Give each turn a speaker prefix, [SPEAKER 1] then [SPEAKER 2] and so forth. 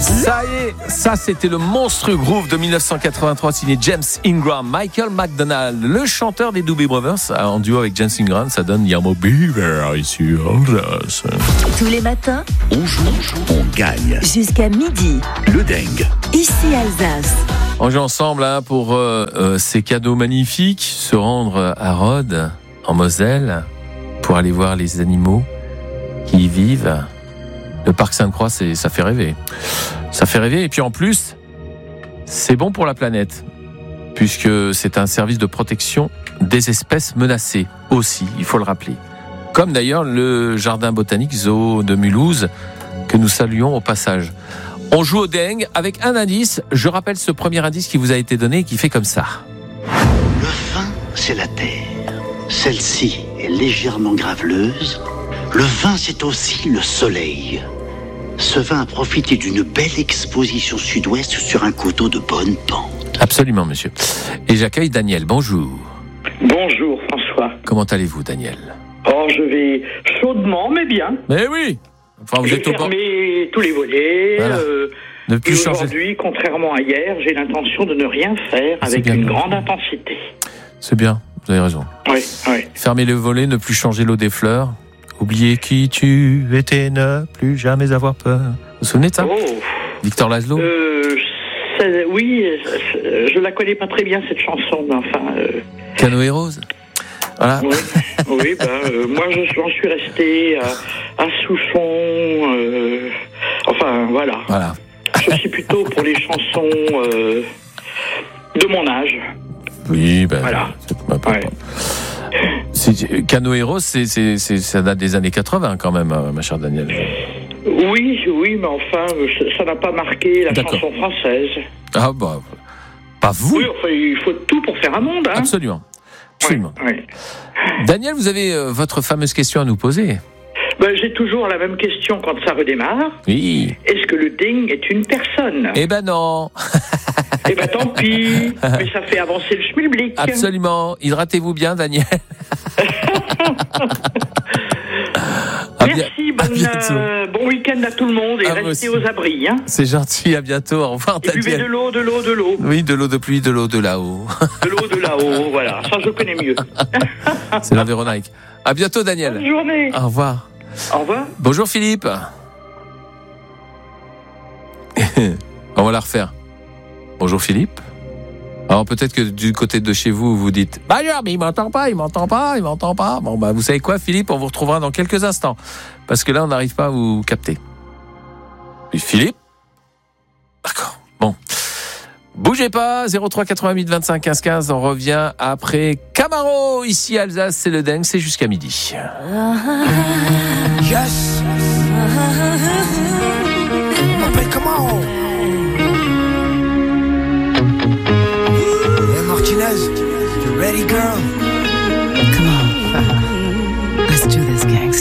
[SPEAKER 1] Ça y est, ça c'était le monstrueux groove de 1983 signé James Ingram. Michael McDonald, le chanteur des Doobie Brothers, en duo avec James Ingram, ça donne Yamo Beaver ici.
[SPEAKER 2] Tous les matins,
[SPEAKER 3] On joue, on gagne.
[SPEAKER 2] jusqu'à midi,
[SPEAKER 3] Le Deng.
[SPEAKER 2] ici Alsace.
[SPEAKER 1] On joue ensemble pour ces cadeaux magnifiques, se rendre à Rhodes, en Moselle, pour aller voir les animaux qui y vivent. Le parc Sainte-Croix, ça fait rêver. Ça fait rêver, et puis en plus, c'est bon pour la planète, puisque c'est un service de protection des espèces menacées aussi, il faut le rappeler. Comme d'ailleurs le jardin botanique Zoo de Mulhouse, que nous saluons au passage. On joue au Deng avec un indice. Je rappelle ce premier indice qui vous a été donné et qui fait comme ça.
[SPEAKER 4] Le vin, c'est la terre. Celle-ci est légèrement graveleuse. Le vin, c'est aussi le soleil. Ce vin a profité d'une belle exposition sud-ouest sur un coteau de bonne pente.
[SPEAKER 1] Absolument, monsieur. Et j'accueille Daniel. Bonjour.
[SPEAKER 5] Bonjour François.
[SPEAKER 1] Comment allez-vous, Daniel?
[SPEAKER 5] Oh, je vais chaudement, mais bien.
[SPEAKER 1] Mais oui. Enfin, vous
[SPEAKER 5] J'ai
[SPEAKER 1] êtes au bord.
[SPEAKER 5] fermé tous les volets.
[SPEAKER 1] Voilà. Ne
[SPEAKER 5] Et
[SPEAKER 1] plus changer.
[SPEAKER 5] aujourd'hui, contrairement à hier, j'ai l'intention de ne rien faire
[SPEAKER 1] C'est
[SPEAKER 5] avec
[SPEAKER 1] bien.
[SPEAKER 5] une grande intensité.
[SPEAKER 1] C'est bien. Vous avez raison.
[SPEAKER 5] Oui, oui.
[SPEAKER 1] Fermez le volet, ne plus changer l'eau des fleurs. Oubliez qui tu étais, ne plus jamais avoir peur. Vous vous souvenez de ça?
[SPEAKER 5] Oh,
[SPEAKER 1] Victor Laszlo?
[SPEAKER 5] oui, je la connais pas très bien cette chanson, mais enfin.
[SPEAKER 1] Canoë Rose? Voilà.
[SPEAKER 5] Oui, oui, moi j'en suis resté à Souchon. Enfin, voilà.
[SPEAKER 1] Voilà.
[SPEAKER 5] Je suis plutôt pour les chansons de mon âge.
[SPEAKER 1] Oui, ben.
[SPEAKER 5] Voilà. Ouais.
[SPEAKER 1] Canoë Rose, ça date des années 80 quand même, ma chère Daniel.
[SPEAKER 5] Oui, mais enfin, ça n'a pas marqué la
[SPEAKER 1] D'accord.
[SPEAKER 5] chanson française.
[SPEAKER 1] Ah bah, pas vous.
[SPEAKER 5] Oui, enfin, il faut tout pour faire un monde, hein.
[SPEAKER 1] Absolument. Absolument.
[SPEAKER 5] Ouais.
[SPEAKER 1] Daniel, vous avez votre fameuse question à nous poser.
[SPEAKER 5] J'ai toujours la même question quand ça redémarre.
[SPEAKER 1] Oui.
[SPEAKER 5] Est-ce que le Deng est une personne?
[SPEAKER 1] Eh ben non.
[SPEAKER 5] Eh ben tant pis, mais ça fait avancer le schmilblick.
[SPEAKER 1] Absolument. Hydratez-vous bien, Daniel.
[SPEAKER 5] Merci,
[SPEAKER 1] à bientôt.
[SPEAKER 5] bon week-end à tout le monde et
[SPEAKER 1] À vous
[SPEAKER 5] restez
[SPEAKER 1] aussi.
[SPEAKER 5] aux abris. Hein.
[SPEAKER 1] C'est gentil, à bientôt. Au revoir,
[SPEAKER 5] Et buvez
[SPEAKER 1] Daniel.
[SPEAKER 5] de l'eau.
[SPEAKER 1] Oui, de l'eau de pluie, de l'eau de là-haut.
[SPEAKER 5] De l'eau de là-haut, voilà. Ça, je connais mieux.
[SPEAKER 1] C'est la Véronique. À bientôt, Daniel.
[SPEAKER 5] Bonne journée.
[SPEAKER 1] Au revoir.
[SPEAKER 5] Au revoir.
[SPEAKER 1] Bonjour, Philippe. On va la refaire. Bonjour, Philippe. Alors, peut-être que du côté de chez vous, vous dites « Bah, mais il m'entend pas. » Bon, bah, vous savez quoi, Philippe? On vous retrouvera dans quelques instants. Parce que là, on n'arrive pas à vous capter. Et Philippe? D'accord. Bon. Bougez pas, 03 88 25 15 15, on revient après Camaro, ici à Alsace, c'est le Deng, c'est jusqu'à midi.
[SPEAKER 6] Yes. M'appelle comment? Hey Martinez, you ready girl?